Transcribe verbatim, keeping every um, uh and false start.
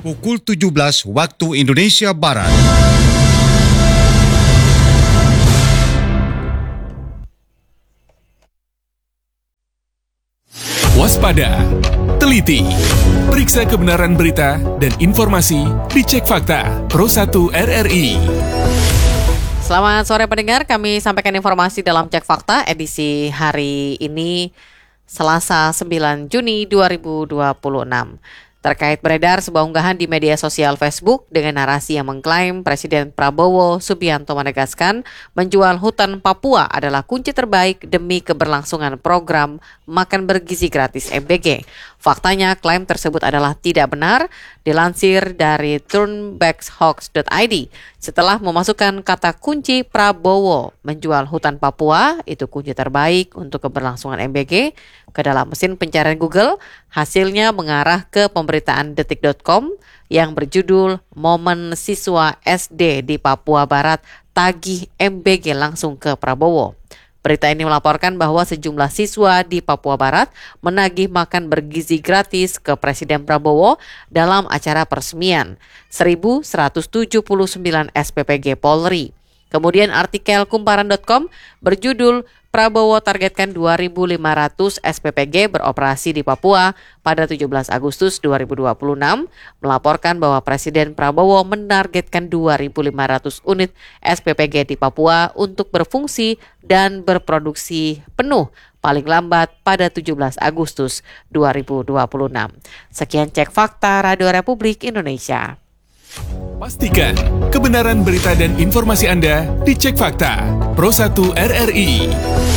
pukul tujuh belas waktu Indonesia Barat. Waspada, teliti, periksa kebenaran berita dan informasi di Cek Fakta Pro satu R R I. Selamat sore pendengar, kami sampaikan informasi dalam Cek Fakta edisi hari ini Selasa sembilan Juni dua ribu dua puluh enam. Terkait beredar sebuah unggahan di media sosial Facebook dengan narasi yang mengklaim Presiden Prabowo Subianto menegaskan menjual hutan Papua adalah kunci terbaik demi keberlangsungan program makan bergizi gratis M B G. Faktanya, klaim tersebut adalah tidak benar, dilansir dari turnbackhoax dot I D. Setelah memasukkan kata kunci Prabowo menjual hutan Papua, itu kunci terbaik untuk keberlangsungan M B G, ke dalam mesin pencarian Google, hasilnya mengarah ke pemberitaan detik dot com yang berjudul Momen Siswa S D di Papua Barat Tagih M B G langsung ke Prabowo. Berita ini melaporkan bahwa sejumlah siswa di Papua Barat menagih makan bergizi gratis ke Presiden Prabowo dalam acara peresmian seribu seratus tujuh puluh sembilan S P P G Polri. Kemudian artikel kumparan dot com berjudul Prabowo targetkan dua ribu lima ratus S P P G beroperasi di Papua pada tujuh belas Agustus dua ribu dua puluh enam melaporkan bahwa Presiden Prabowo menargetkan dua ribu lima ratus unit S P P G di Papua untuk berfungsi dan berproduksi penuh paling lambat pada tujuh belas Agustus dua ribu dua puluh enam. Sekian Cek Fakta Radio Republik Indonesia. Pastikan kebenaran berita dan informasi Anda di Cek Fakta Pro satu R R I.